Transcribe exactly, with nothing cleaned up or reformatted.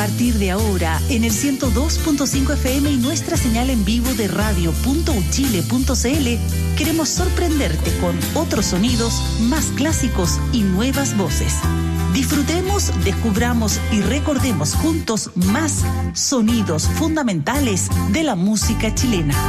A partir de ahora, en el ciento dos punto cinco F M y nuestra señal en vivo de radio punto uchile punto c l, queremos sorprenderte con otros sonidos más clásicos y nuevas voces. Disfrutemos, descubramos y recordemos juntos más sonidos fundamentales de la música chilena.